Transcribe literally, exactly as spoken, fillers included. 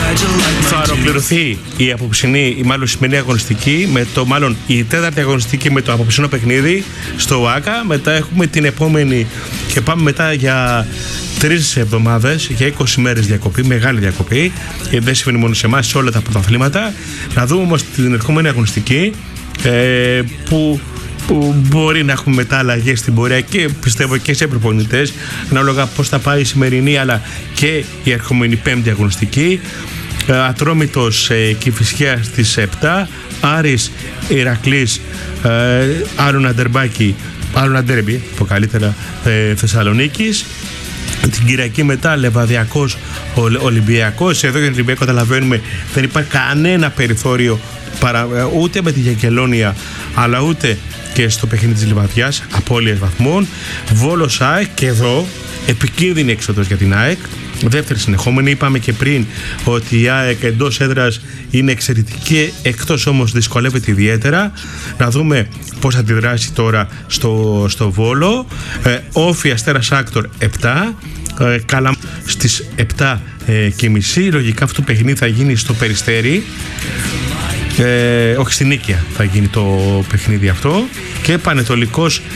Θα ολοκληρωθεί η απόψινή, η μάλλον σημερινή αγωνιστική, με το, μάλλον η τέταρτη αγωνιστική με το απόψινό παιχνίδι στο ΟΑΚΑ. Μετά έχουμε την επόμενη και πάμε μετά για τρεις εβδομάδες, για είκοσι μέρες διακοπή, μεγάλη διακοπή. Δεν συμβαίνει μόνο σε εμάς, σε όλα τα πρωταθλήματα. Να δούμε όμως την ερχόμενη αγωνιστική ε, που που μπορεί να έχουμε μετά αλλαγές στην πορεία και πιστεύω και σε προπονητές, ανάλογα πώς θα πάει η σημερινή αλλά και η ερχόμενη πέμπτη αγωνιστική. Ατρόμητος ε, Κηφισιάς στις επτά, Άρης Ηρακλής, ε, Άρων Αντερμπάκη, Άρων Αντέρμπι, από καλύτερα ε, Θεσσαλονίκης. Την Κυριακή μετά Λεβαδιακός Ολυμπιακός. Εδώ για τον Ολυμπιακό καταλαβαίνουμε δεν υπάρχει κανένα περιθώριο παρα, ούτε με τη Γεκελόνια αλλά ούτε και στο παιχνίδι της Λιβαδιάς, απώλειες βαθμών. Βόλος ΑΕΚ, και εδώ επικίνδυνη έξοδος για την ΑΕΚ, δεύτερη συνεχόμενη. Είπαμε και πριν ότι η ΑΕΚ εντός έδρας είναι εξαιρετική, εκτός όμως δυσκολεύεται ιδιαίτερα. Να δούμε πώς θα αντιδράσει τώρα στο, στο Βόλο. ε, Όφη Αστέρας Άκτορ επτά, ε, Καλαμ στις επτά ε, και μισή. Λογικά αυτό το παιχνίδι θα γίνει στο Περιστέρι, Ε, όχι στην Νίκαια θα γίνει το παιχνίδι αυτό. Και Πανετολικός